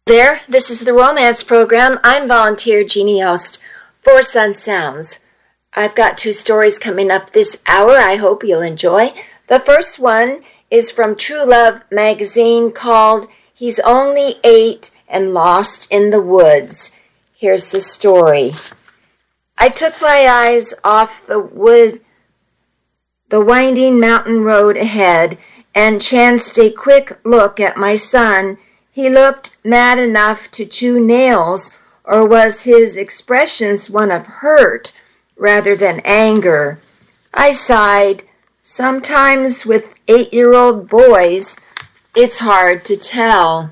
There, this is the romance program. I'm volunteer Jeannie Yost for Sun Sounds. I've got 2 stories coming up this hour I hope you'll enjoy. The first one is from True Love magazine called He's Only 8 and Lost in the Woods. Here's the story. I took my eyes off the winding mountain road ahead and chanced a quick look at my son. He looked mad enough to chew nails, or was his expressions one of hurt rather than anger? I sighed. Sometimes with 8-year-old boys, it's hard to tell.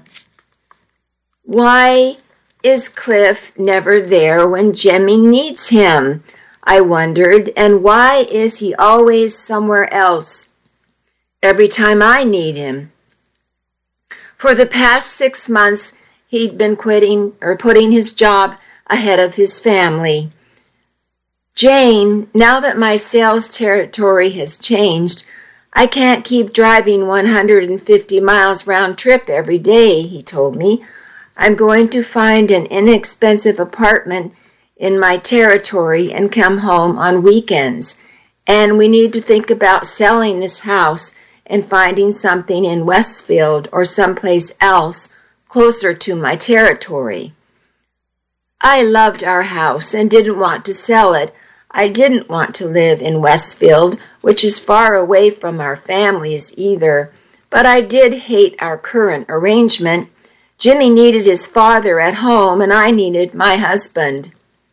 Why is Cliff never there when Jimmy needs him? I wondered, and why is he always somewhere else every time I need him? For the past 6 months, he'd been putting his job ahead of his family. Jane, now that my sales territory has changed, I can't keep driving 150 miles round trip every day, he told me. I'm going to find an inexpensive apartment in my territory and come home on weekends. And we need to think about selling this house and finding something in Westfield or someplace else closer to my territory. I loved our house and didn't want to sell it. I didn't want to live in Westfield, which is far away from our families either, but I did hate our current arrangement. Jimmy needed his father at home, and I needed my husband.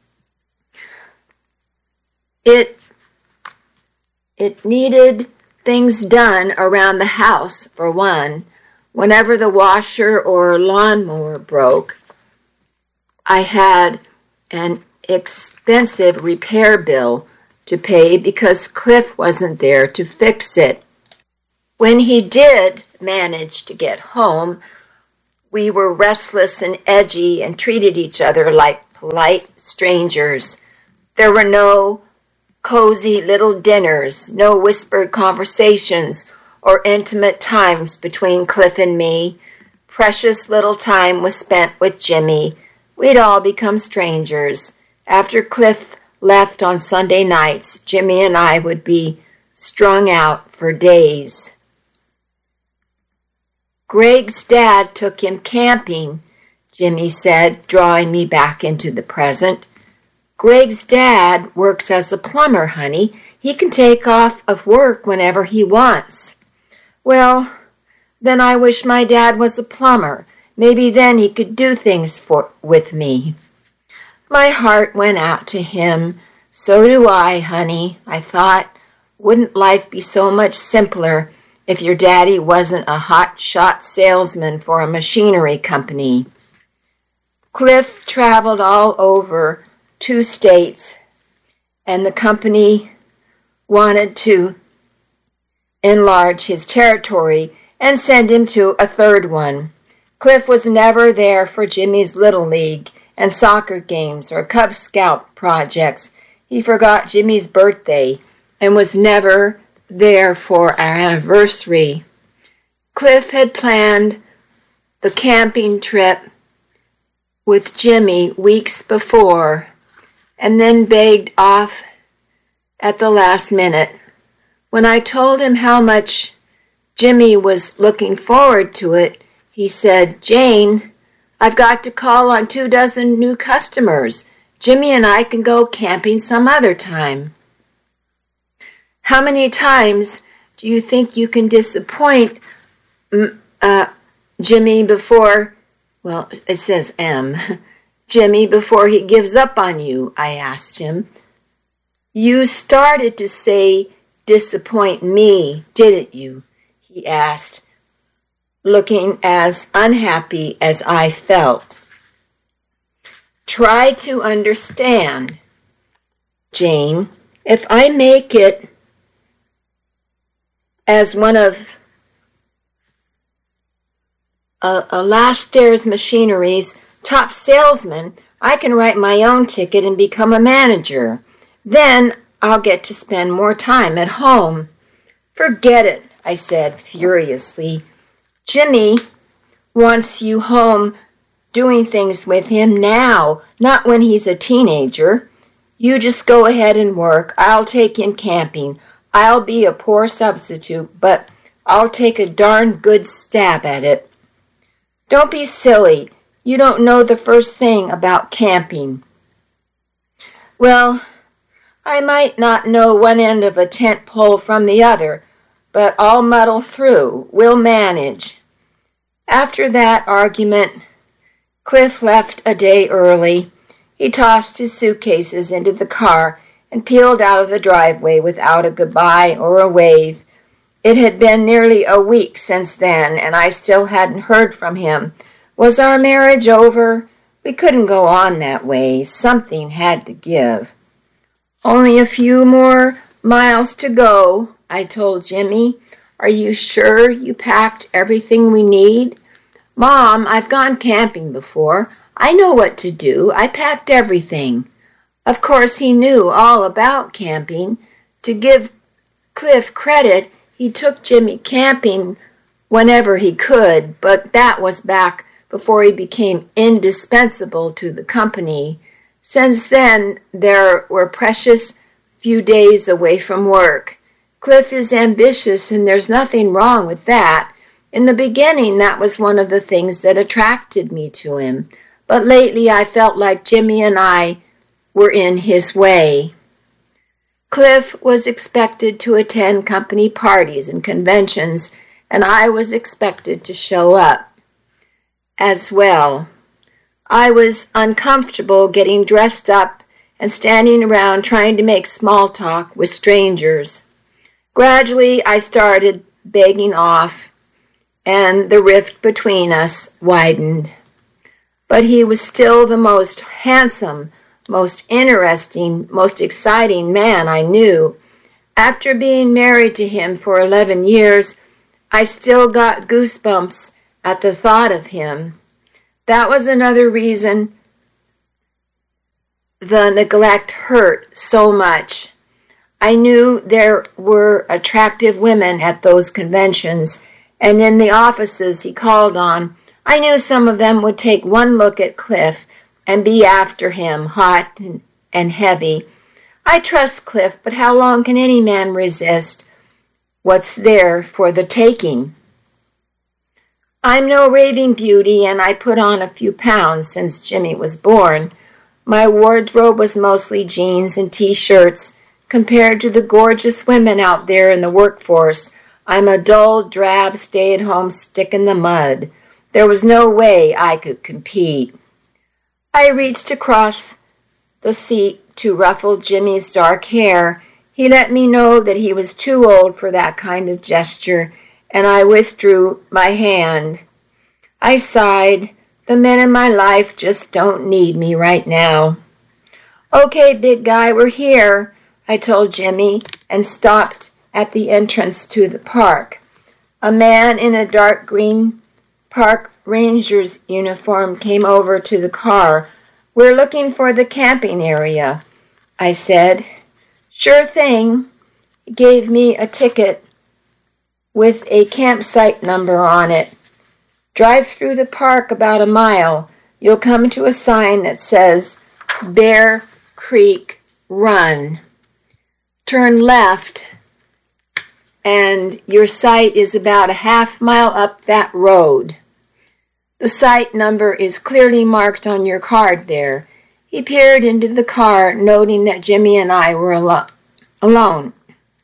It needed things done around the house, for one. Whenever the washer or lawnmower broke, I had an expensive repair bill to pay because Cliff wasn't there to fix it. When he did manage to get home, we were restless and edgy and treated each other like polite strangers. There were no cozy little dinners, no whispered conversations or intimate times between Cliff and me. Precious little time was spent with Jimmy. We'd all become strangers. After Cliff left on Sunday nights, Jimmy and I would be strung out for days. Greg's dad took him camping, Jimmy said, drawing me back into the present. Greg's dad works as a plumber, honey. He can take off of work whenever he wants. Well, then I wish my dad was a plumber. Maybe then he could do things with me. My heart went out to him. So do I, honey, I thought. Wouldn't life be so much simpler if your daddy wasn't a hot-shot salesman for a machinery company? Cliff traveled all over 2 states, and the company wanted to enlarge his territory and send him to a 3rd one. Cliff was never there for Jimmy's Little League and soccer games or Cub Scout projects. He forgot Jimmy's birthday and was never there for our anniversary. Cliff had planned the camping trip with Jimmy weeks before and then begged off at the last minute. When I told him how much Jimmy was looking forward to it, he said, Jane, I've got to call on 24 new customers. Jimmy and I can go camping some other time. How many times do you think you can disappoint Jimmy before, well, it says M, Jimmy before he gives up on you? I asked him. You started to say disappoint me, didn't you? He asked, looking as unhappy as I felt. Try to understand, Jane. If I make it as one of a Last Stairs Machinery's top salesman, I can write my own ticket and become a manager. Then I'll get to spend more time at home. Forget it, I said furiously. Jimmy wants you home doing things with him now, not when he's a teenager. You just go ahead and work. I'll take him camping. I'll be a poor substitute, but I'll take a darn good stab at it." "Don't be silly. You don't know the first thing about camping." "Well, I might not know one end of a tent pole from the other, but I'll muddle through. We'll manage." After that argument, Cliff left a day early. He tossed his suitcases into the car and peeled out of the driveway without a goodbye or a wave. It had been nearly a week since then, and I still hadn't heard from him. Was our marriage over? We couldn't go on that way. Something had to give. "Only a few more miles to go," I told Jimmy. "Are you sure you packed everything we need?" "Mom, I've gone camping before. I know what to do. I packed everything." Of course, he knew all about camping. To give Cliff credit, he took Jimmy camping whenever he could, but that was back before he became indispensable to the company. Since then, there were precious few days away from work. Cliff is ambitious, and there's nothing wrong with that. In the beginning, that was one of the things that attracted me to him. But lately, I felt like Jimmy and I were in his way. Cliff was expected to attend company parties and conventions, and I was expected to show up as well. I was uncomfortable getting dressed up and standing around trying to make small talk with strangers. Gradually, I started begging off, and the rift between us widened. But he was still the most handsome, most interesting, most exciting man I knew. After being married to him for 11 years, I still got goosebumps at the thought of him. That was another reason the neglect hurt so much. I knew there were attractive women at those conventions, and in the offices he called on, I knew some of them would take one look at Cliff and be after him, hot and heavy. I trust Cliff, but how long can any man resist what's there for the taking? I'm no raving beauty, and I put on a few pounds since Jimmy was born. My wardrobe was mostly jeans and T-shirts. Compared to the gorgeous women out there in the workforce, I'm a dull, drab, stay-at-home stick in the mud. There was no way I could compete. I reached across the seat to ruffle Jimmy's dark hair. He let me know that he was too old for that kind of gesture, and I withdrew my hand. I sighed. The men in my life just don't need me right now. "Okay, big guy, we're here," I told Jimmy, and stopped at the entrance to the park. A man in a dark green park ranger's uniform came over to the car. "We're looking for the camping area," I said. "Sure thing." He gave me a ticket with a campsite number on it. "Drive through the park about a mile. You'll come to a sign that says Bear Creek Run. Turn left, and your site is about a half-mile up that road. The site number is clearly marked on your card there." He peered into the car, noting that Jimmy and I were alone.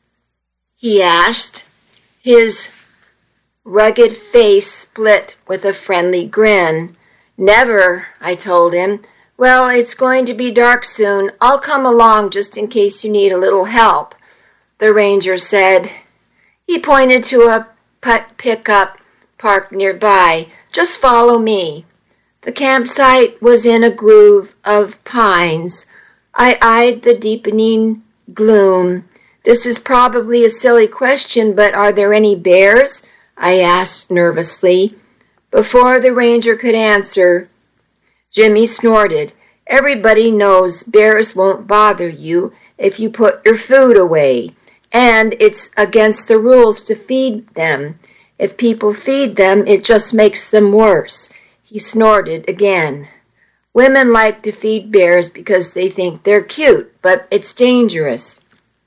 He asked, his rugged face split with a friendly grin. "Never," I told him. "Well, it's going to be dark soon. I'll come along just in case you need a little help," the ranger said. He pointed to a pickup parked nearby. "Just follow me." The campsite was in a grove of pines. I eyed the deepening gloom. "This is probably a silly question, but are there any bears?" I asked nervously. Before the ranger could answer, Jimmy snorted. "Everybody knows bears won't bother you if you put your food away, and it's against the rules to feed them. If people feed them, it just makes them worse." He snorted again. Women like to feed bears because they think they're cute, but it's dangerous.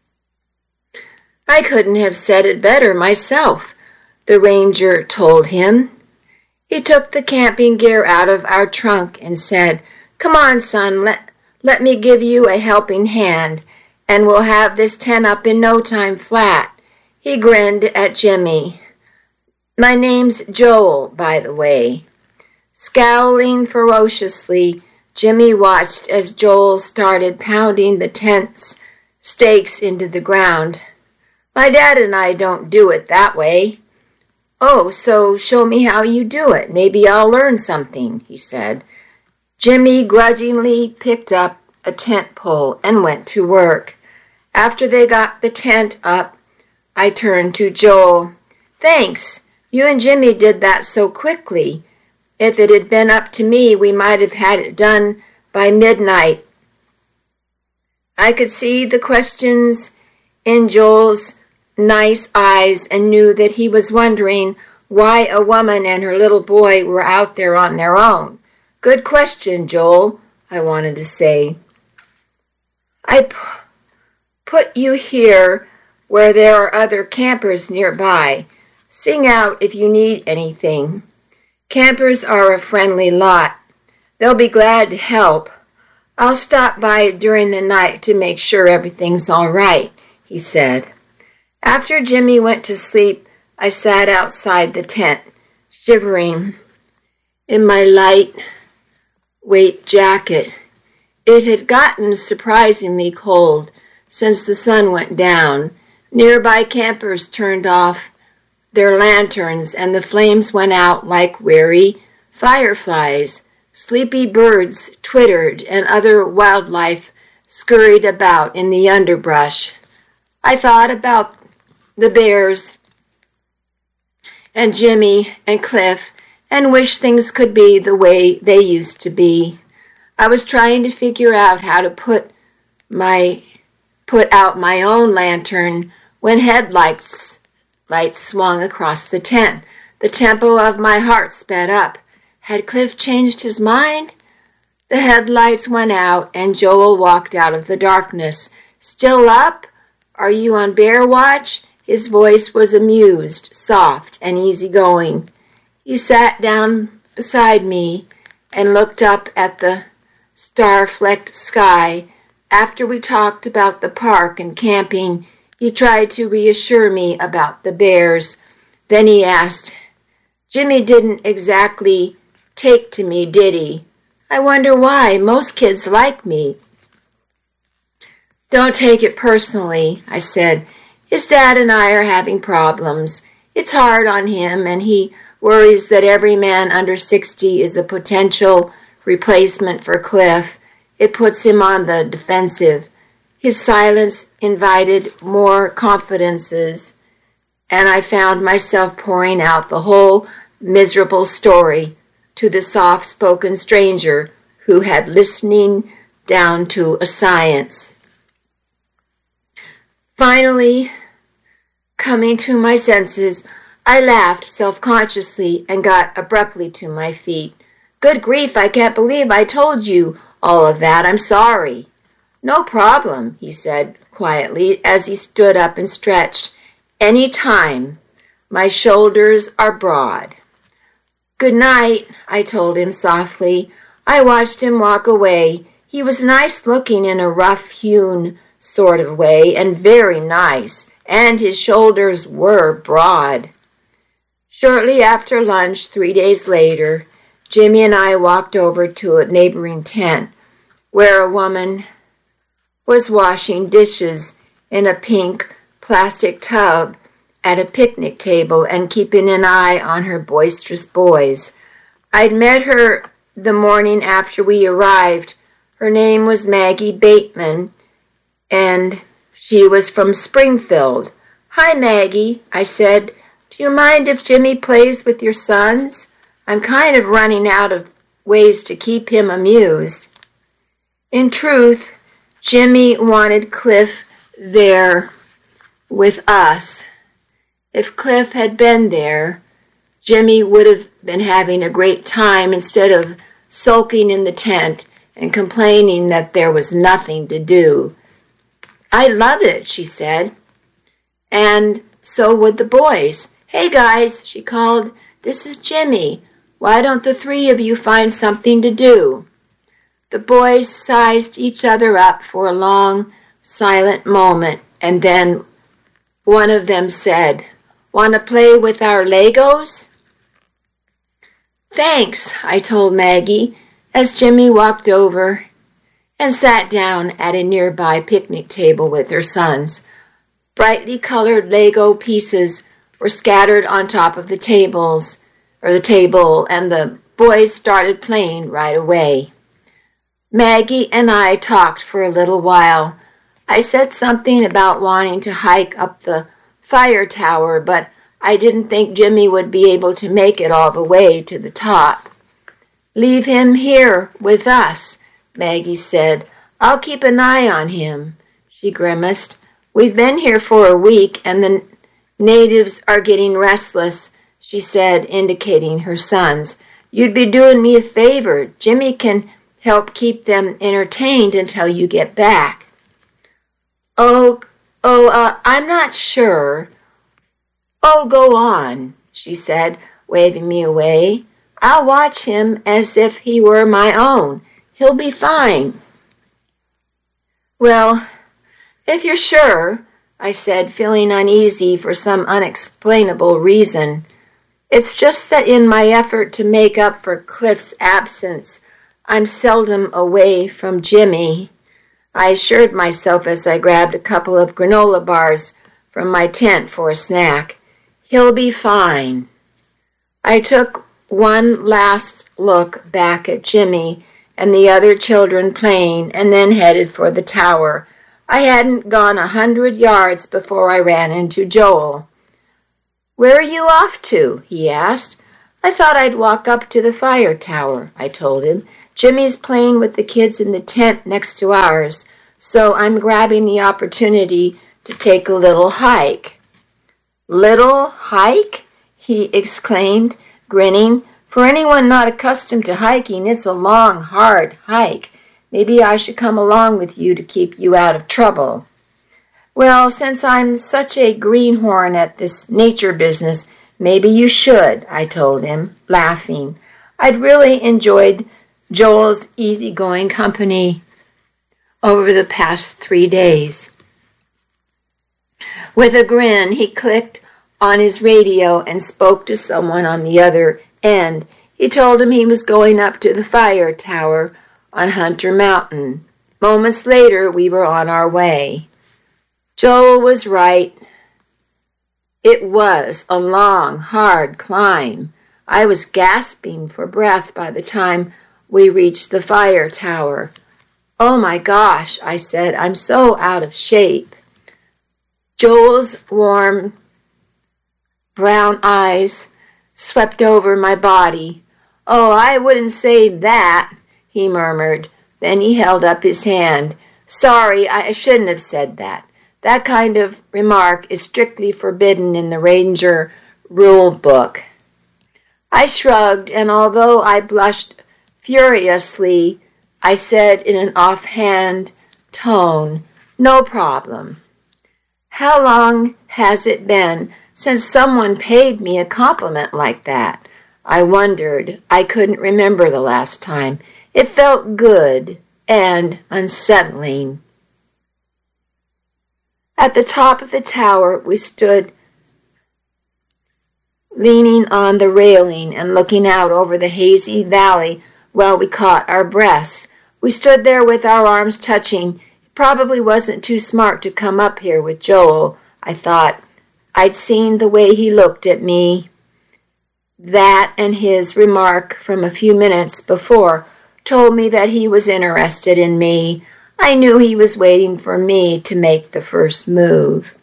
I couldn't have said it better myself, the ranger told him. He took the camping gear out of our trunk and said, "Come on, son, let me give you a helping hand, and we'll have this tent up in no time flat." He grinned at Jimmy. "My name's Joel, by the way." Scowling ferociously, Jimmy watched as Joel started pounding the tent's stakes into the ground. "My dad and I don't do it that way." "Oh, so show me how you do it. Maybe I'll learn something," he said. Jimmy grudgingly picked up a tent pole and went to work. After they got the tent up, I turned to Joel. "Thanks. You and Jimmy did that so quickly. If it had been up to me, we might have had it done by midnight." I could see the questions in Joel's nice eyes and knew that he was wondering why a woman and her little boy were out there on their own. "Good question, Joel," I wanted to say. "I put you here where there are other campers nearby. Sing out if you need anything. Campers are a friendly lot. They'll be glad to help. I'll stop by during the night to make sure everything's all right," he said. After Jimmy went to sleep, I sat outside the tent, shivering in my light-weight jacket. It had gotten surprisingly cold since the sun went down. Nearby campers turned off their lanterns, and the flames went out like weary fireflies. Sleepy birds twittered, and other wildlife scurried about in the underbrush. I thought about the bears and Jimmy and Cliff and wished things could be the way they used to be. I was trying to figure out how to put out my own lantern when headlights swung across the tent. The tempo of my heart sped up. Had Cliff changed his mind? The headlights went out, and Joel walked out of the darkness. "Still up? Are you on bear watch?" His voice was amused, soft, and easygoing. He sat down beside me and looked up at the star-flecked sky. After we talked about the park and camping, he tried to reassure me about the bears. Then he asked, "Jimmy didn't exactly take to me, did he? I wonder why. Most kids like me." "Don't take it personally," I said. "His dad and I are having problems. It's hard on him, and he worries that every man under 60 is a potential replacement for Cliff. It puts him on the defensive." His silence invited more confidences, and I found myself pouring out the whole miserable story to the soft-spoken stranger who had listening down to a science. Finally, coming to my senses, I laughed self-consciously and got abruptly to my feet. "Good grief, I can't believe I told you all of that. I'm sorry." "No problem," he said quietly as he stood up and stretched. "Any time. My shoulders are broad." "Good night," I told him softly. I watched him walk away. He was nice-looking in a rough-hewn sort of way, and very nice, and his shoulders were broad. Shortly after lunch, 3 days later, Jimmy and I walked over to a neighboring tent where a woman was washing dishes in a pink plastic tub at a picnic table and keeping an eye on her boisterous boys. I'd met her the morning after we arrived. Her name was Maggie Bateman, and she was from Springfield. "Hi, Maggie," I said. "Do you mind if Jimmy plays with your sons? I'm kind of running out of ways to keep him amused." In truth, Jimmy wanted Cliff there with us. If Cliff had been there, Jimmy would have been having a great time instead of sulking in the tent and complaining that there was nothing to do. "I love it," she said. And so would the boys. "Hey guys," she called, "this is Jimmy. Why don't the three of you find something to do?" The boys sized each other up for a long, silent moment, and then one of them said, "Want to play with our Legos?" "Thanks," I told Maggie, as Jimmy walked over and sat down at a nearby picnic table with her sons. Brightly colored Lego pieces were scattered on top of the table, and the boys started playing right away. Maggie and I talked for a little while. I said something about wanting to hike up the fire tower, but I didn't think Jimmy would be able to make it all the way to the top. "Leave him here with us," Maggie said. "I'll keep an eye on him." She grimaced. "We've been here for a week, and the natives are getting restless," she said, indicating her sons. "You'd be doing me a favor. Jimmy can help keep them entertained until you get back." I'm not sure." "Oh, go on," she said, waving me away. "I'll watch him as if he were my own. He'll be fine." "Well, if you're sure," I said, feeling uneasy for some unexplainable reason. "It's just that in my effort to make up for Cliff's absence, I'm seldom away from Jimmy," I assured myself as I grabbed a couple of granola bars from my tent for a snack. "He'll be fine." I took one last look back at Jimmy and the other children playing, and then headed for the tower. I hadn't gone 100 yards before I ran into Joel. "Where are you off to?" he asked. "I thought I'd walk up to the fire tower," I told him. "Jimmy's playing with the kids in the tent next to ours, so I'm grabbing the opportunity to take a little hike." "Little hike?" he exclaimed, grinning. "For anyone not accustomed to hiking, it's a long, hard hike. Maybe I should come along with you to keep you out of trouble." "Well, since I'm such a greenhorn at this nature business, maybe you should," I told him, laughing. I'd really enjoyed Joel's easygoing company over the past 3 days. With a grin, he clicked on his radio and spoke to someone on the other end. He told him he was going up to the fire tower on Hunter Mountain. Moments later, we were on our way. Joel was right. It was a long, hard climb. I was gasping for breath by the time we reached the fire tower. "Oh my gosh," I said, "I'm so out of shape." Joel's warm brown eyes swept over my body. "Oh, I wouldn't say that," he murmured. Then he held up his hand. "Sorry, I shouldn't have said that. That kind of remark is strictly forbidden in the Ranger Rule Book." I shrugged, and although I blushed furiously, I said in an offhand tone, "No problem." How long has it been since someone paid me a compliment like that? I wondered. I couldn't remember the last time. It felt good and unsettling. At the top of the tower, we stood leaning on the railing and looking out over the hazy valley while we caught our breaths. We stood there with our arms touching. It probably wasn't too smart to come up here with Joel, I thought. I'd seen the way he looked at me. That and his remark from a few minutes before told me that he was interested in me. I knew he was waiting for me to make the first move.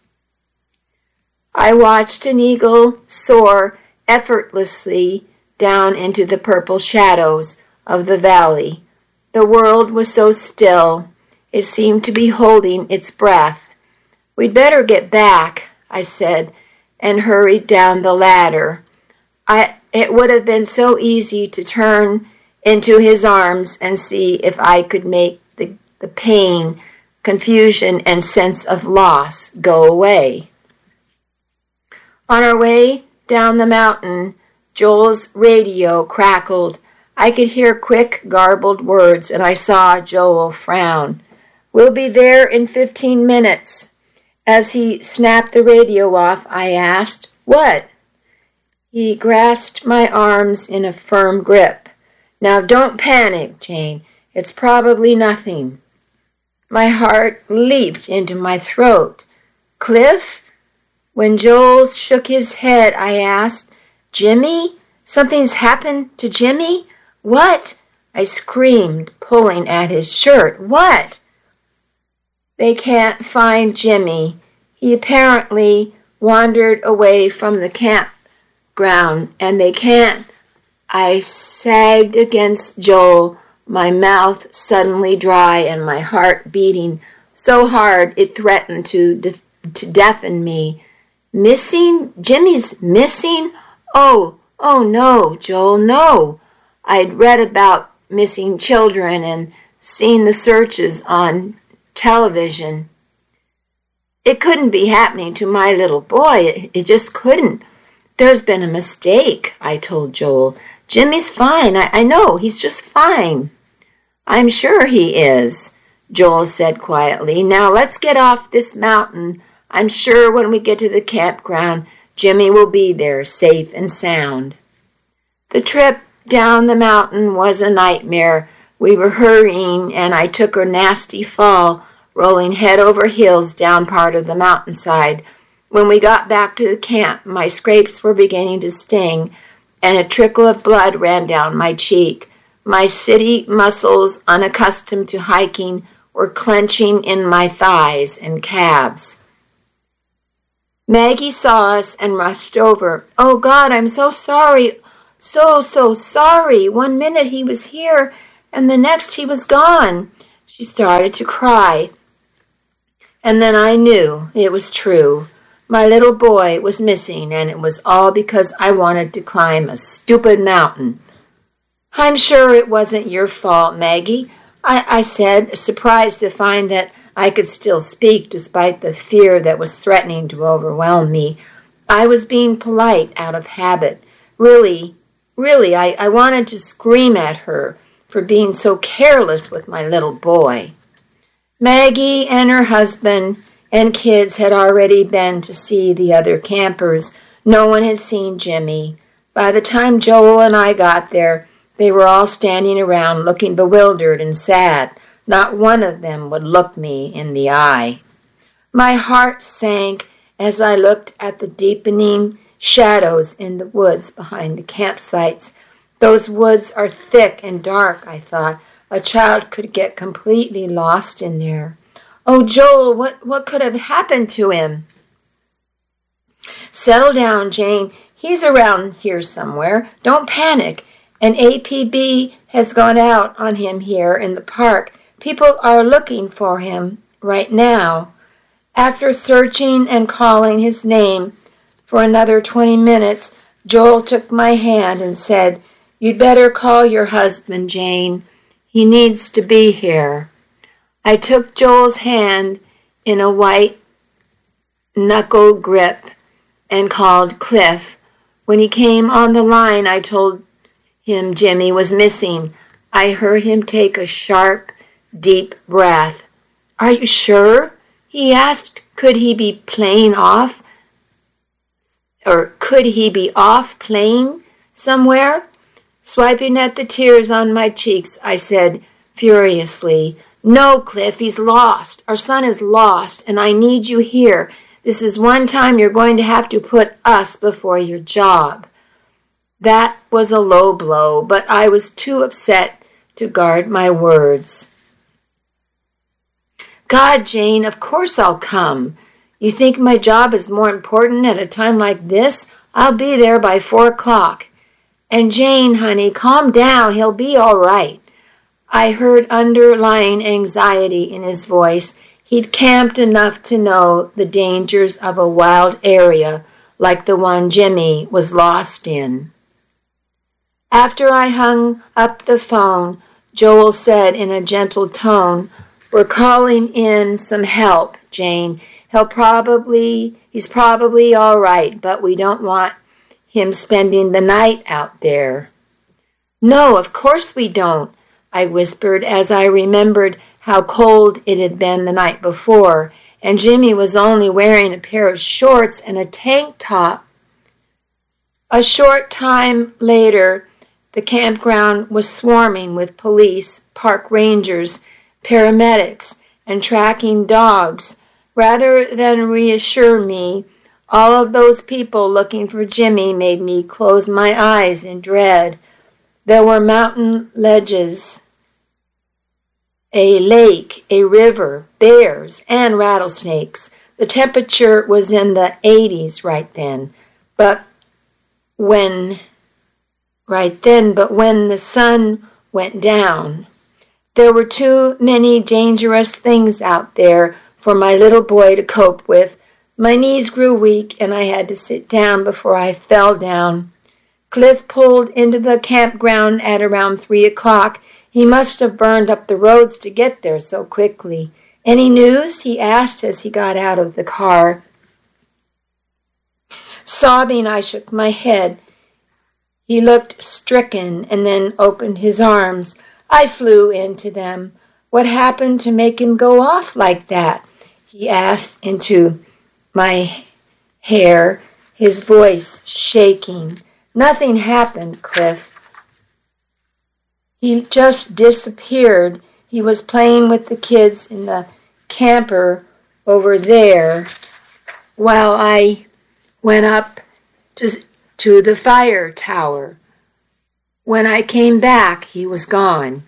I watched an eagle soar effortlessly down into the purple shadows of the valley. The world was so still, it seemed to be holding its breath. "We'd better get back," I said, and hurried down the ladder. It would have been so easy to turn into his arms and see if I could make the pain, confusion, and sense of loss go away. On our way down the mountain, Joel's radio crackled. I could hear quick, garbled words, and I saw Joel frown. "We'll be there in 15 minutes. As he snapped the radio off, I asked, "What?" He grasped my arms in a firm grip. "Now don't panic, Jane. It's probably nothing." My heart leaped into my throat. "Cliff?" When Joel shook his head, I asked, "Jimmy? Something's happened to Jimmy?" "What?" I screamed, pulling at his shirt. "What?" "They can't find Jimmy. He apparently wandered away from the campground, and they can't." I sagged against Joel, my mouth suddenly dry and my heart beating so hard it threatened to deafen me. "Missing? Jimmy's missing? Oh no, Joel, no." I'd read about missing children and seen the searches on television. It couldn't be happening to my little boy. It just couldn't. "There's been a mistake," I told Joel. "Jimmy's fine. I know. He's just fine." "I'm sure he is," Joel said quietly. "Now let's get off this mountain. I'm sure when we get to the campground, Jimmy will be there, safe and sound." The trip down the mountain was a nightmare. We were hurrying, and I took a nasty fall, rolling head over heels down part of the mountainside. When we got back to the camp, my scrapes were beginning to sting, and a trickle of blood ran down my cheek. My city muscles, unaccustomed to hiking, were clenching in my thighs and calves. Maggie saw us and rushed over. "Oh, God, I'm so sorry. So sorry. 1 minute he was here, and the next he was gone." She started to cry. And then I knew it was true. My little boy was missing, and it was all because I wanted to climb a stupid mountain. "I'm sure it wasn't your fault, Maggie," I said, surprised to find that I could still speak despite the fear that was threatening to overwhelm me. I was being polite out of habit. Really, I wanted to scream at her for being so careless with my little boy. Maggie and her husband and kids had already been to see the other campers. No one had seen Jimmy. By the time Joel and I got there, they were all standing around looking bewildered and sad. Not one of them would look me in the eye. My heart sank as I looked at the deepening shadows in the woods behind the campsites. Those woods are thick and dark, I thought. A child could get completely lost in there. "Oh, Joel, what could have happened to him?" "Settle down, Jane. He's around here somewhere. Don't panic. An APB has gone out on him here in the park. People are looking for him right now." After searching and calling his name for another 20 minutes, Joel took my hand and said, "You'd better call your husband, Jane. He needs to be here." I took Joel's hand in a white knuckle grip and called Cliff. When he came on the line, I told him Jimmy was missing. I heard him take a sharp, deep breath. "Are you sure?" he asked. Could he be off playing somewhere? Swiping at the tears on my cheeks, I said furiously, "No, Cliff, he's lost. Our son is lost, and I need you here. This is one time you're going to have to put us before your job." That was a low blow, but I was too upset to guard my words. "God, Jane, of course I'll come. You think my job is more important at a time like this? I'll be there by 4 o'clock. And Jane, honey, calm down. He'll be all right." I heard underlying anxiety in his voice. He'd camped enough to know the dangers of a wild area like the one Jimmy was lost in. After I hung up the phone, Joel said in a gentle tone, "We're calling in some help, Jane. He's probably all right, but we don't want him spending the night out there." "No, of course we don't," I whispered as I remembered how cold it had been the night before, and Jimmy was only wearing a pair of shorts and a tank top. A short time later, the campground was swarming with police, park rangers, paramedics, and tracking dogs. Rather than reassure me, all of those people looking for Jimmy made me close my eyes in dread. There were mountain ledges, a lake, a river, bears, and rattlesnakes. The temperature was in the 80s right then, but when the sun went down, there were too many dangerous things out there for my little boy to cope with. My knees grew weak, and I had to sit down before I fell down. Cliff pulled into the campground at around 3 o'clock. He must have burned up the roads to get there so quickly. "Any news?" he asked as he got out of the car. Sobbing, I shook my head. He looked stricken and then opened his arms. I flew into them. "What happened to make him go off like that?" he asked into my hair, his voice shaking. "Nothing happened, Cliff. He just disappeared. He was playing with the kids in the camper over there while I went up to the fire tower. When I came back, he was gone."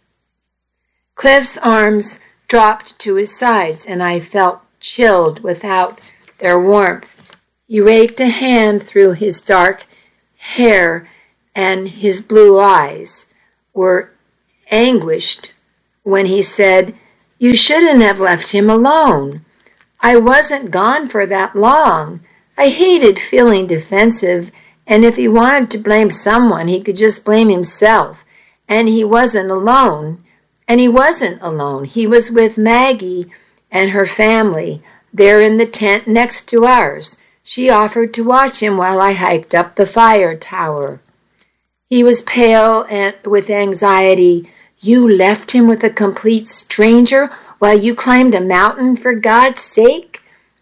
Cliff's arms dropped to his sides, and I felt chilled without their warmth. He raked a hand through his dark hair, and his blue eyes were anguished when he said, "You shouldn't have left him alone. I wasn't gone for that long. I hated feeling defensive, and if he wanted to blame someone, he could just blame himself. And he wasn't alone. He was with Maggie and her family there in the tent next to ours. She offered to watch him while I hiked up the fire tower." He was pale and with anxiety. "You left him with a complete stranger while you climbed a mountain, for God's sake?"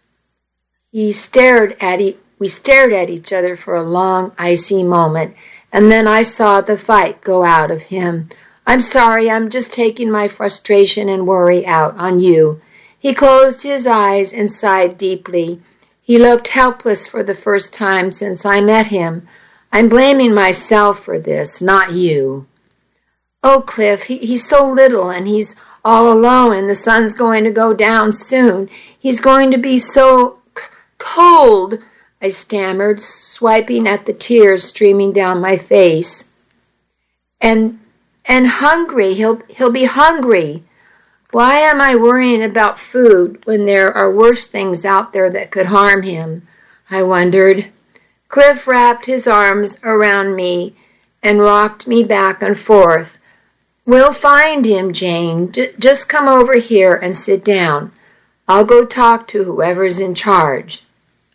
We stared at each other for a long, icy moment, and then I saw the fight go out of him. "I'm sorry, I'm just taking my frustration and worry out on you." He closed his eyes and sighed deeply. He looked helpless for the first time since I met him. "I'm blaming myself for this, not you." "Oh, Cliff, he's so little, and he's all alone, and the sun's going to go down soon. He's going to be so cold," I stammered, swiping at the tears streaming down my face. And hungry. He'll be hungry. Why am I worrying about food when there are worse things out there that could harm him? I wondered. Cliff wrapped his arms around me and rocked me back and forth. "We'll find him, Jane. Just come over here and sit down. I'll go talk to whoever's in charge."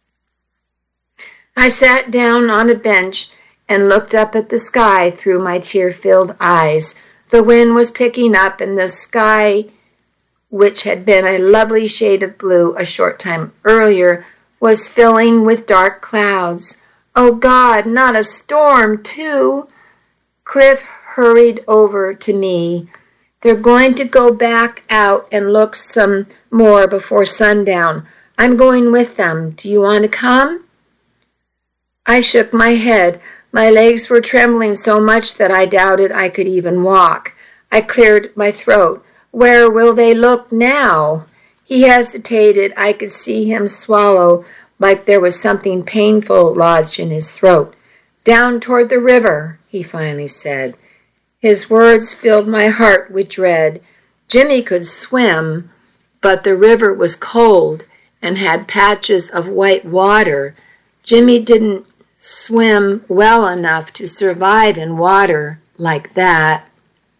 I sat down on a bench and looked up at the sky through my tear-filled eyes. The wind was picking up, and the sky, which had been a lovely shade of blue a short time earlier, was filling with dark clouds. "Oh, God, not a storm, too!" Cliff hurried over to me. "They're going to go back out and look some more before sundown. I'm going with them. Do you want to come?" I shook my head. My legs were trembling so much that I doubted I could even walk. I cleared my throat. "Where will they look now?" He hesitated. I could see him swallow like there was something painful lodged in his throat. "Down toward the river," he finally said. His words filled my heart with dread. Jimmy could swim, but the river was cold and had patches of white water. Jimmy didn't swim well enough to survive in water like that.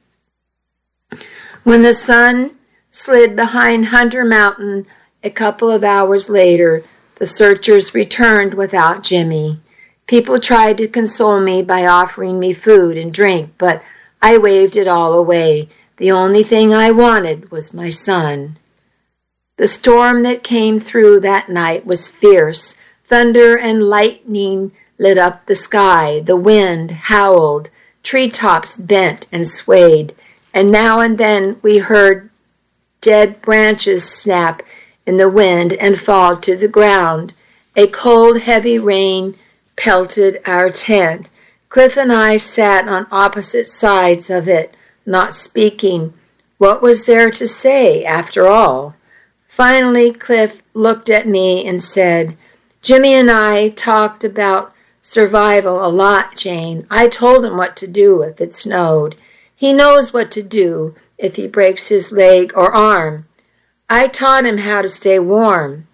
When the sun slid behind Hunter Mountain a couple of hours later, the searchers returned without Jimmy. People tried to console me by offering me food and drink, but I waved it all away. The only thing I wanted was my son. The storm that came through that night was fierce. Thunder and lightning lit up the sky. The wind howled. Treetops bent and swayed. And now and then we heard dead branches snap in the wind and fall to the ground. A cold, heavy rain pelted our tent. Cliff and I sat on opposite sides of it, not speaking. What was there to say, after all? Finally, Cliff looked at me and said, "Jimmy and I talked about survival a lot, Jane. I told him what to do if it snowed. He knows what to do if he breaks his leg or arm. I taught him how to stay warm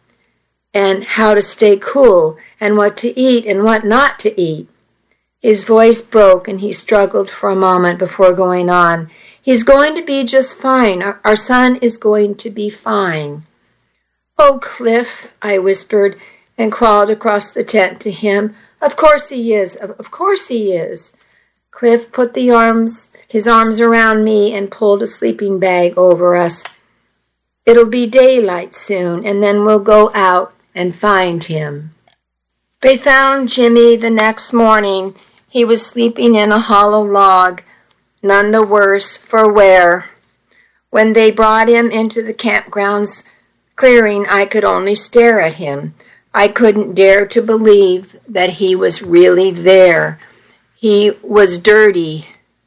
and how to stay cool and what to eat and what not to eat." His voice broke and he struggled for a moment before going on. "He's going to be just fine. Our son is going to be fine." "Oh, Cliff," I whispered and crawled across the tent to him. "Of course he is. Of course he is." Cliff put his arms around me and pulled a sleeping bag over us. "It'll be daylight soon, and then we'll go out and find him." They found Jimmy the next morning. He was sleeping in a hollow log, none the worse for wear. When they brought him into the campground's clearing, I could only stare at him. I couldn't dare to believe that he was really there. He was dirty,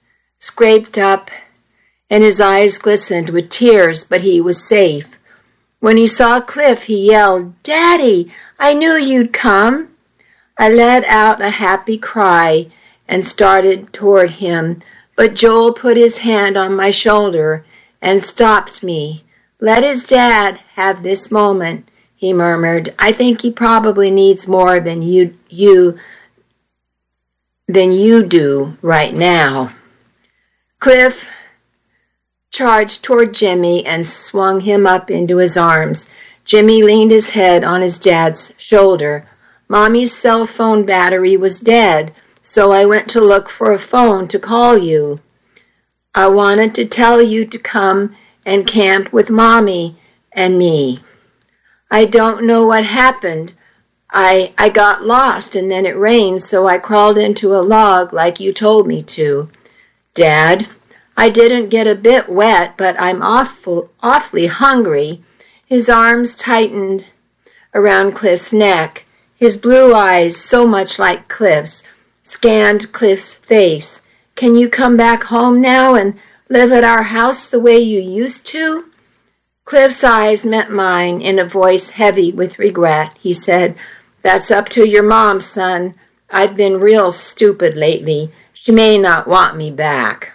scraped up, and his eyes glistened with tears, but he was safe. When he saw Cliff, he yelled, "Daddy, I knew you'd come." I let out a happy cry and started toward him, but Joel put his hand on my shoulder and stopped me. "Let his dad have this moment," he murmured. "I think he probably needs more than you do right now." Cliff charged toward Jimmy and swung him up into his arms. Jimmy leaned his head on his dad's shoulder. "Mommy's cell phone battery was dead, so I went to look for a phone to call you. I wanted to tell you to come and camp with Mommy and me. I don't know what happened. I got lost and then it rained, so I crawled into a log like you told me to. Dad, I didn't get a bit wet, but I'm awfully hungry." His arms tightened around Cliff's neck. His blue eyes, so much like Cliff's, scanned Cliff's face. "Can you come back home now and live at our house the way you used to?" Cliff's eyes met mine in a voice heavy with regret. He said, "That's up to your mom, son. I've been real stupid lately. She may not want me back."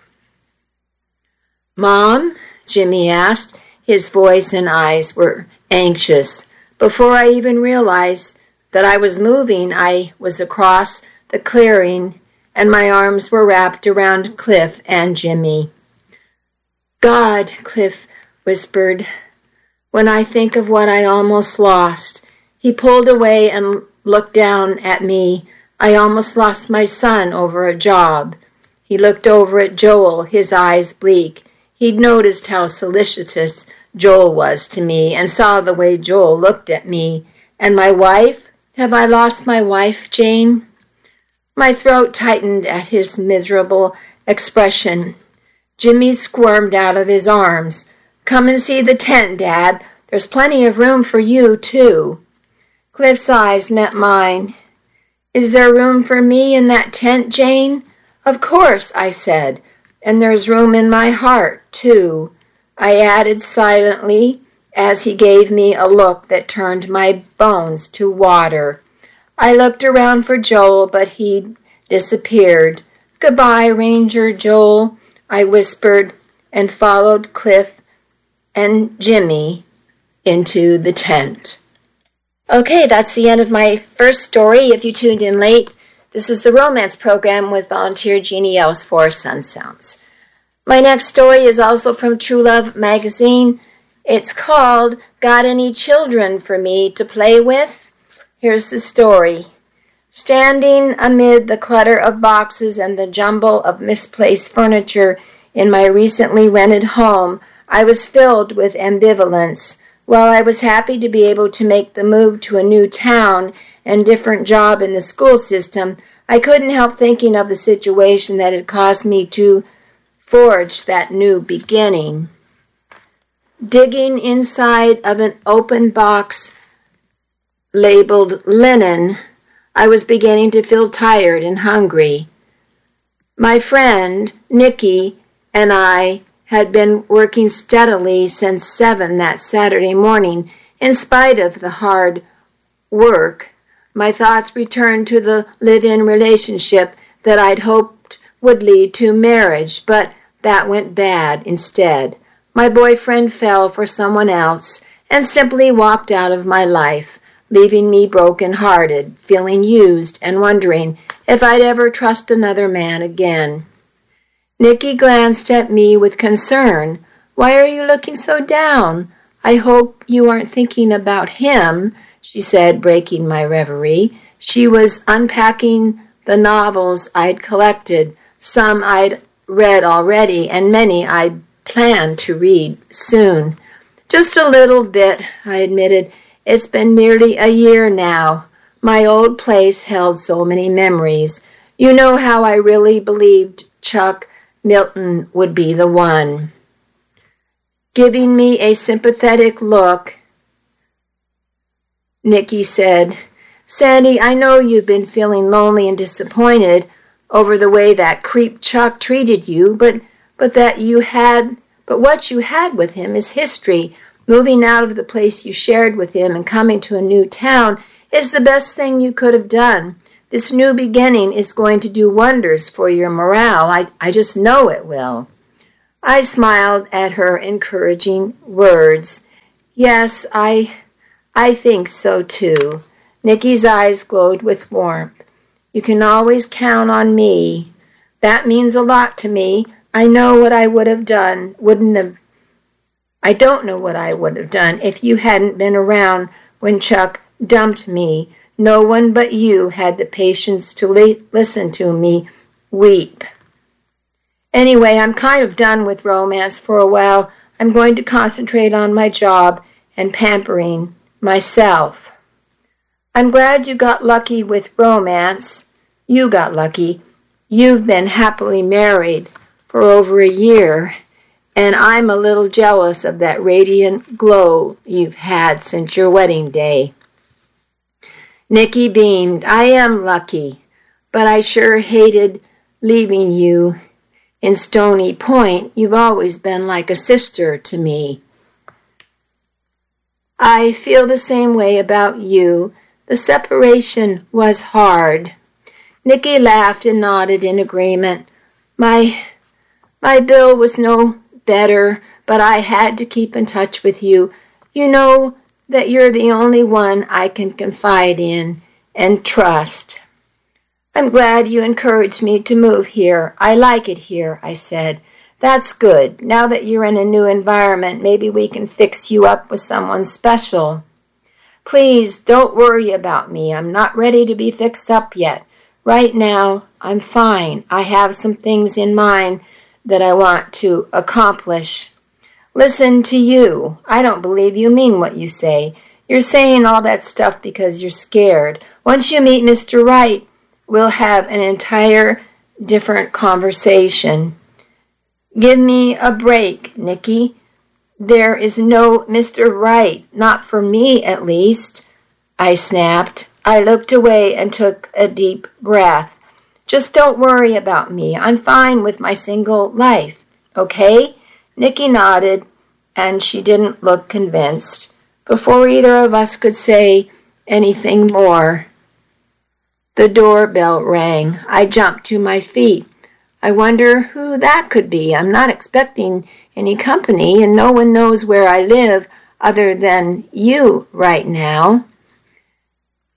"Mom?" Jimmy asked. His voice and eyes were anxious. Before I even realized that I was moving, I was across the clearing, and my arms were wrapped around Cliff and Jimmy. "God," Cliff whispered, "when I think of what I almost lost." He pulled away and looked down at me. "I almost lost my son over a job." He looked over at Joel, his eyes bleak. He'd noticed how solicitous Joel was to me and saw the way Joel looked at me. "And my wife? Have I lost my wife, Jane?" My throat tightened at his miserable expression. Jimmy squirmed out of his arms. "Come and see the tent, Dad. There's plenty of room for you, too." Cliff's eyes met mine. "Is there room for me in that tent, Jane?" "Of course," I said. "And there's room in my heart, too," I added silently as he gave me a look that turned my bones to water. I looked around for Joel, but he'd disappeared. "Goodbye, Ranger Joel," I whispered, and followed Cliff and Jimmy into the tent. Okay, that's the end of my first story. If you tuned in late, This is the Romance Program with volunteer Jeannie Else for Sun Sounds. My next story is also from True Love magazine. It's called Got Any Children for Me to Play With? Here's the story. Standing amid the clutter of boxes and the jumble of misplaced furniture in my recently rented home, I was filled with ambivalence. While I was happy to be able to make the move to a new town and different job in the school system, I couldn't help thinking of the situation that had caused me to forge that new beginning. Digging inside of an open box labeled linen, I was beginning to feel tired and hungry. My friend, Nikki, and I had been working steadily since 7 that Saturday morning. In spite of the hard work, my thoughts returned to the live-in relationship that I'd hoped would lead to marriage, but that went bad instead. My boyfriend fell for someone else and simply walked out of my life, leaving me broken-hearted, feeling used and wondering if I'd ever trust another man again. Nikki glanced at me with concern. "Why are you looking so down? I hope you aren't thinking about him," she said, breaking my reverie. She was unpacking the novels I'd collected, some I'd read already, and many I planned to read soon. "Just a little bit," I admitted. "It's been nearly a year now. My old place held so many memories. You know how I really believed Chuck Milton would be the one." Giving me a sympathetic look, Nikki said, "Sandy, I know you've been feeling lonely and disappointed over the way that creep Chuck treated you, but what you had with him is history. Moving out of the place you shared with him and coming to a new town is the best thing you could have done. This new beginning is going to do wonders for your morale. I just know it will." I smiled at her encouraging words. "Yes, I think so too." Nikki's eyes glowed with warmth. "You can always count on me. That means a lot to me. I know what I would have done, I don't know what I would have done if you hadn't been around when Chuck dumped me. No one but you had the patience to listen to me weep. Anyway, I'm kind of done with romance for a while. I'm going to concentrate on my job and pampering myself." "I'm glad you got lucky with romance." "You got lucky. You've been happily married for over a year, and I'm a little jealous of that radiant glow you've had since your wedding day." Nikki beamed. "I am lucky, but I sure hated leaving you in Stony Point. You've always been like a sister to me." "I feel the same way about you. The separation was hard." Nikki laughed and nodded in agreement. My bill was no better, but I had to keep in touch with you. You know that you're the only one I can confide in and trust. "I'm glad you encouraged me to move here. I like it here," I said. "That's good. Now that you're in a new environment, maybe we can fix you up with someone special." "Please don't worry about me. I'm not ready to be fixed up yet. Right now, I'm fine. I have some things in mind that I want to accomplish." "Listen to you. I don't believe you mean what you say. You're saying all that stuff because you're scared. Once you meet Mr. Right, we'll have an entire different conversation." "Give me a break, Nikki. There is no Mr. Right, not for me at least," I snapped. I looked away and took a deep breath. "Just don't worry about me. I'm fine with my single life, okay?" Nikki nodded, and she didn't look convinced. Before either of us could say anything more, the doorbell rang. I jumped to my feet. I wonder who that could be. I'm not expecting any company, and no one knows where I live other than you right now.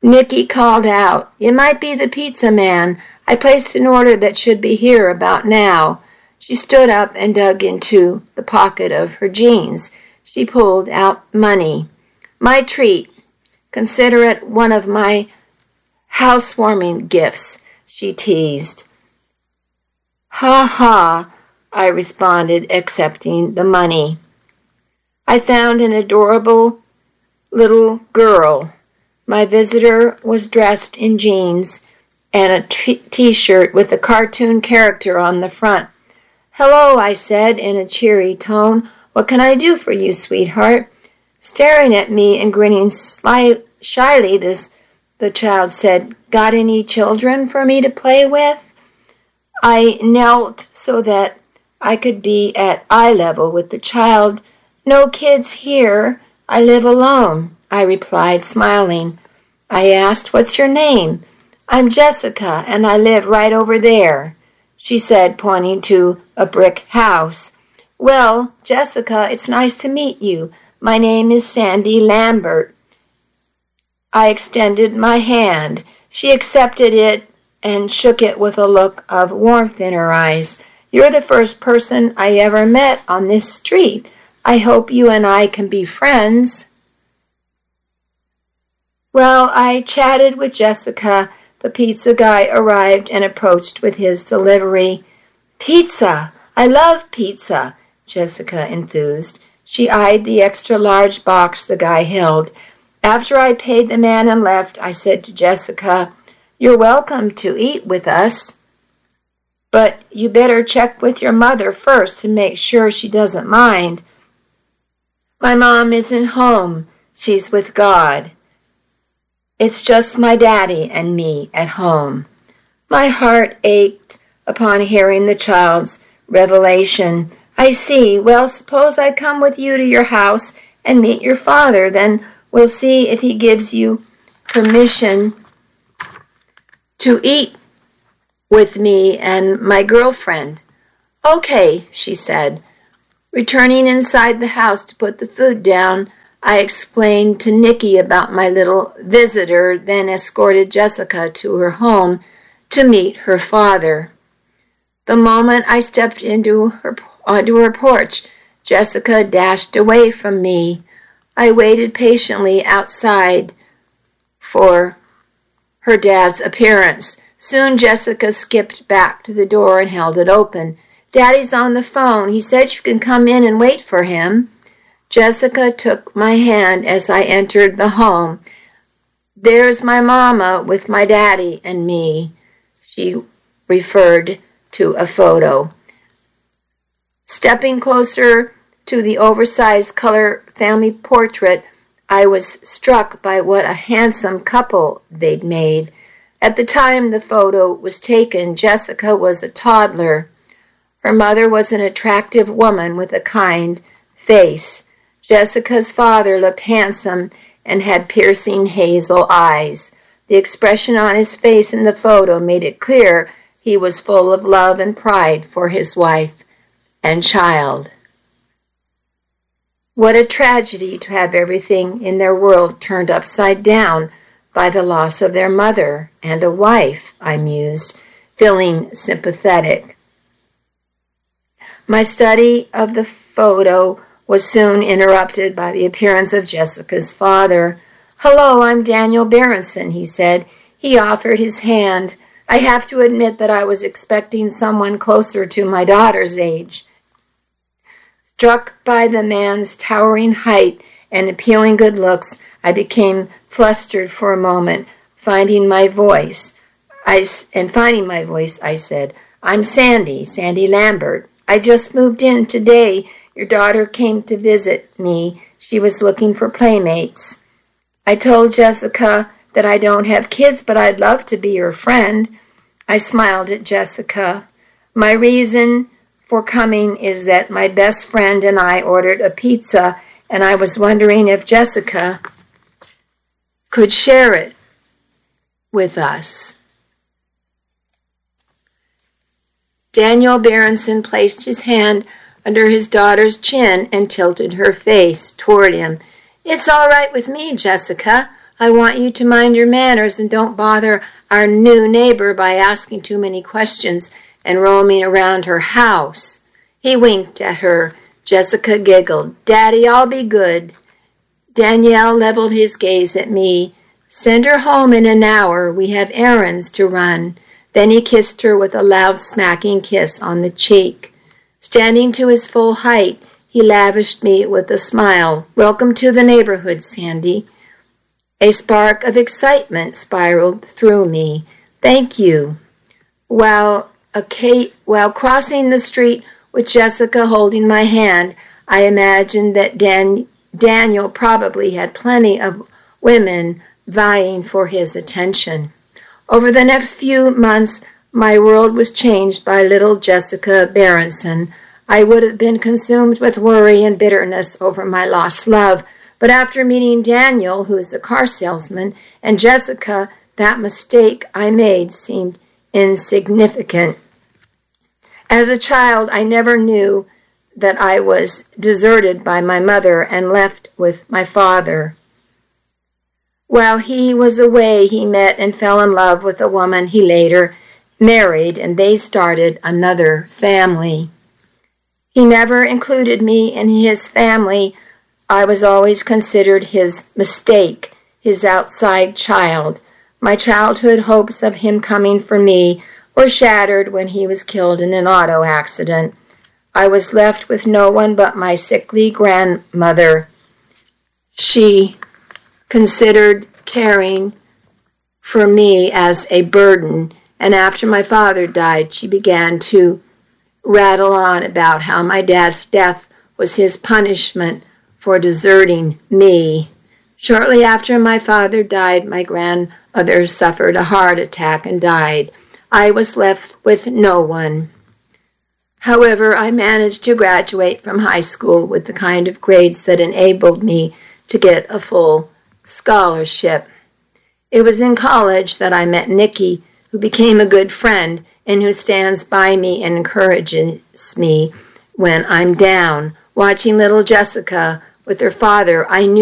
Nicky called out, "It might be the pizza man. I placed an order that should be here about now." She stood up and dug into the pocket of her jeans. She pulled out money. "My treat. Consider it one of my housewarming gifts," she teased. "Ha ha," I responded, accepting the money. I found an adorable little girl. My visitor was dressed in jeans and a t-shirt with a cartoon character on the front. "Hello," I said in a cheery tone. "What can I do for you, sweetheart?" Staring at me and grinning shyly, the child said, "Got any children for me to play with?" I knelt so that I could be at eye level with the child. "No kids here. I live alone," I replied, smiling. I asked, "What's your name?" "I'm Jessica, and I live right over there," she said, pointing to a brick house. "Well, Jessica, it's nice to meet you. My name is Sandy Lambert." I extended my hand. She accepted it and shook it with a look of warmth in her eyes. "You're the first person I ever met on this street. I hope you and I can be friends." Well, I chatted with Jessica. The pizza guy arrived and approached with his delivery. "Pizza! I love pizza!" Jessica enthused. She eyed the extra-large box the guy held. After I paid the man and left, I said to Jessica, "You're welcome to eat with us, but you better check with your mother first to make sure she doesn't mind." "My mom isn't home. She's with God. It's just my daddy and me at home." My heart ached upon hearing the child's revelation. "I see. Well, suppose I come with you to your house and meet your father. Then we'll see if he gives you permission to eat with me and my girlfriend." "Okay," she said. Returning inside the house to put the food down, I explained to Nicky about my little visitor, then escorted Jessica to her home to meet her father. The moment I stepped onto her porch, Jessica dashed away from me. I waited patiently outside for her dad's appearance. Soon Jessica skipped back to the door and held it open. "Daddy's on the phone. He said you can come in and wait for him." Jessica took my hand as I entered the home. "There's my mama with my daddy and me." She referred to a photo. Stepping closer to the oversized color family portrait, I was struck by what a handsome couple they'd made. At the time the photo was taken, Jessica was a toddler. Her mother was an attractive woman with a kind face. Jessica's father looked handsome and had piercing hazel eyes. The expression on his face in the photo made it clear he was full of love and pride for his wife and child. What a tragedy to have everything in their world turned upside down by the loss of their mother and a wife, I mused, feeling sympathetic. My study of the photo was soon interrupted by the appearance of Jessica's father. "Hello, I'm Daniel Berenson," he said. He offered his hand. I have to admit that I was expecting someone closer to my daughter's age. Struck by the man's towering height and appealing good looks, I became flustered for a moment. Finding my voice, I said, "I'm Sandy Lambert. I just moved in today. Your daughter came to visit me. She was looking for playmates." I told Jessica that I don't have kids, but I'd love to be your friend. I smiled at Jessica. "My reason for coming is that my best friend and I ordered a pizza, and I was wondering if Jessica could share it with us." Daniel Berenson placed his hand under his daughter's chin and tilted her face toward him. "It's all right with me, Jessica. I want you to mind your manners and don't bother our new neighbor by asking too many questions and roaming around her house." He winked at her. Jessica giggled. "Daddy, I'll be good." Daniel leveled his gaze at me. "Send her home in an hour. We have errands to run." Then he kissed her with a loud smacking kiss on the cheek. Standing to his full height, he lavished me with a smile. "Welcome to the neighborhood, Sandy." A spark of excitement spiraled through me. "Thank you." While crossing the street with Jessica holding my hand, I imagined that Daniel probably had plenty of women vying for his attention. Over the next few months, my world was changed by little Jessica Berenson. I would have been consumed with worry and bitterness over my lost love, but after meeting Daniel, who is a car salesman, and Jessica, that mistake I made seemed insignificant. As a child, I never knew that I was deserted by my mother and left with my father. While he was away, he met and fell in love with a woman he later married, and they started another family. He never included me in his family. I was always considered his mistake, his outside child. My childhood hopes of him coming for me were shattered when he was killed in an auto accident. I was left with no one but my sickly grandmother. She considered caring for me as a burden, and after my father died, she began to rattle on about how my dad's death was his punishment for deserting me. Shortly after my father died, my grandmother suffered a heart attack and died. I was left with no one. However, I managed to graduate from high school with the kind of grades that enabled me to get a full scholarship. It was in college that I met Nikki, who became a good friend and who stands by me and encourages me when I'm down. Watching little Jessica with her father, I knew